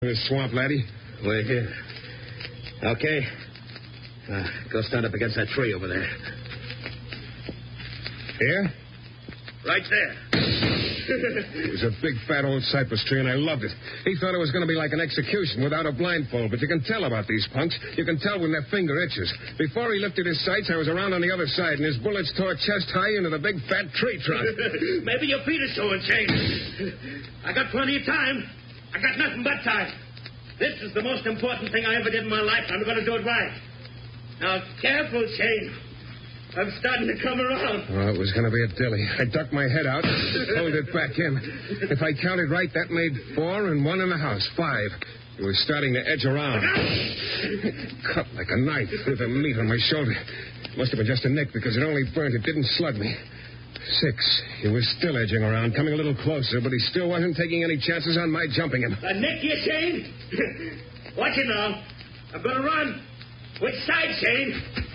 The swamp, laddie. We're here. Okay. Go stand up against that tree over there. Here? Right there. It was a big, fat old cypress tree, and I loved it. He thought it was going to be like an execution without a blindfold, but you can tell about these punks. You can tell when their finger itches. Before he lifted his sights, I was around on the other side, and his bullets tore chest high into the big, fat tree trunk. Maybe your feet are showing, Shane. I got plenty of time. I got nothing but time. This is the most important thing I ever did in my life. I'm going to do it right. Now, careful, Shane. I'm starting to come around. Oh, it was going to be a dilly. I ducked my head out, pulled it back in. If I counted right, that made 4 and 1 in the house. 5. It was starting to edge around. It cut like a knife through the meat on my shoulder. It must have been just a nick because it only burned. It didn't slug me. 6. He was still edging around, coming a little closer, but he still wasn't taking any chances on my jumping him. A nick, you, Shane? Watch it now. I'm going to run. Which side, Shane?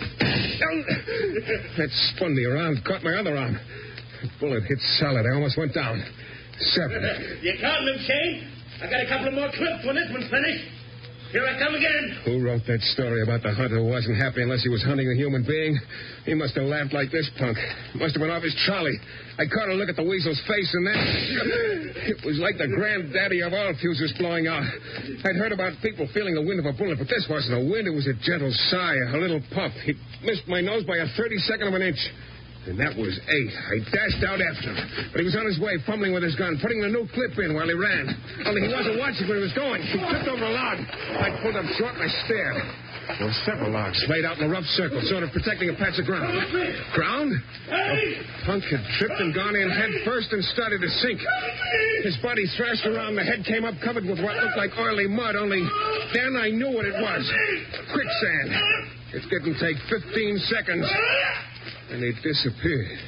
That spun me around, caught my other arm. The bullet hit solid. I almost went down. 7. You counting them, Shane? I got a couple of more clips when this one's finished. Here I come again. Who wrote that story about the hunter who wasn't happy unless he was hunting a human being? He must have laughed like this punk. Must have been off his trolley. I caught a look at the weasel's face, and then it was like the granddaddy of all fuses blowing out. I'd heard about people feeling the wind of a bullet, but this wasn't a wind. It was a gentle sigh, a little puff. He missed my nose by a 32nd of an inch. And that was 8. I dashed out after him. But he was on his way, fumbling with his gun, putting the new clip in while he ran. Only he wasn't watching where he was going. He tripped over a log. I pulled up short and I stared. There were several logs laid out in a rough circle, sort of protecting a patch of ground. Ground? The punk had tripped and gone in head first and started to sink. His body thrashed around. The head came up covered with what looked like oily mud, only then I knew what it was. Quicksand. It didn't take 15 seconds. And it disappeared.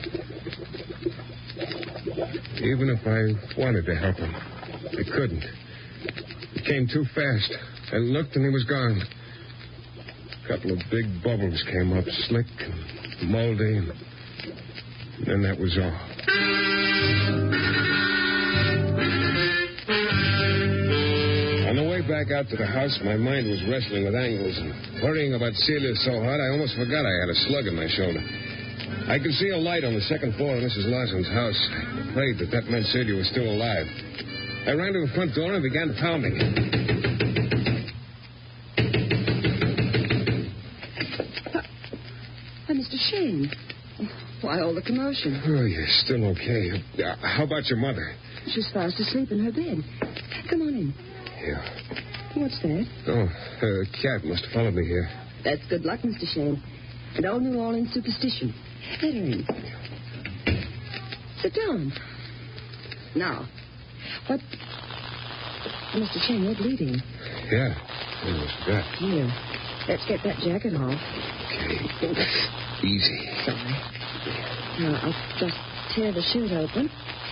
Even if I wanted to help him, I couldn't. It came too fast. I looked and he was gone. A couple of big bubbles came up, slick and moldy, and then that was all. On the way back out to the house, my mind was wrestling with angles and worrying about Celia so hard I almost forgot I had a slug in my shoulder. I could see a light on the second floor of Mrs. Larson's house. I prayed that meant Celia was still alive. I ran to the front door and began pounding. Mr. Shane. Why all the commotion? Oh, you're still okay. How about your mother? She's fast asleep in her bed. Come on in. Yeah. What's that? Oh, a cat must have followed me here. That's good luck, Mr. Shane. An old New Orleans superstition. Let her in. Sit down. Now, what... Mr. Shane, you're bleeding. Yeah. I almost forgot. Here. Let's get that jacket off. Okay. Easy. Sorry. Now, I'll just tear the shirt open.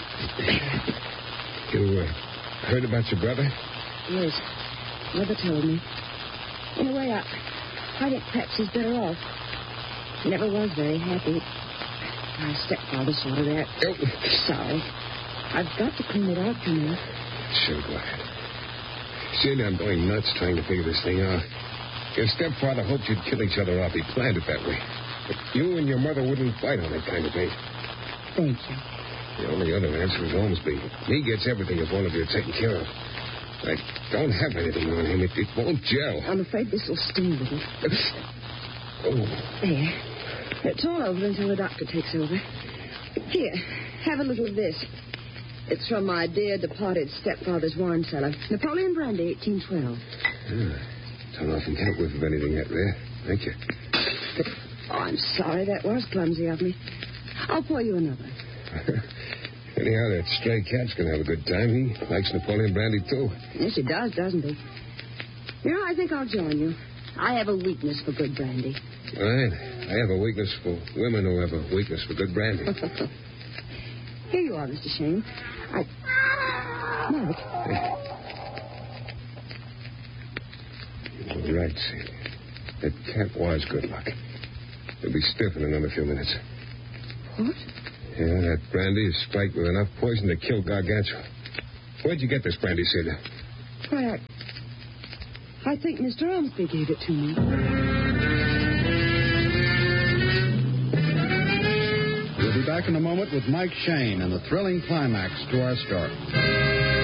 You heard about your brother? Yes. Mother told me. In a way, I think perhaps he's better off. He never was very happy. My stepfather saw to that. Oh. Sorry. I've got to clean it out for you. Sure, go ahead. Celia, I'm going nuts trying to figure this thing out. Your stepfather hoped you'd kill each other off. He planned it that way. But you and your mother wouldn't fight on that kind of thing. Thank you. The only other answer is Ormsby. He gets everything if one of you are taken care of. I don't have anything on him. It won't gel. I'm afraid this will sting a little. Oh. There. It's all over until the doctor takes over. Here, have a little of this. It's from my dear departed stepfather's wine cellar. Napoleon brandy, 1812. Don't often get whiff of anything that rare. Thank you. I'm sorry. That was clumsy of me. I'll pour you another. Anyhow, that stray cat's going to have a good time. He likes Napoleon brandy, too. Yes, he does, doesn't he? You know, I think I'll join you. I have a weakness for good brandy. Right. I have a weakness for women who have a weakness for good brandy. Here you are, Mr. Shane. Mike. You're right, Celia. That cat was good luck. He'll be stiff in another few minutes. What? Yeah, that brandy is spiked with enough poison to kill Gargantua. Where'd you get this brandy, Celia? Why, I think Mr. Ormsby gave it to me. We'll be back in a moment with Mike Shane and the thrilling climax to our story.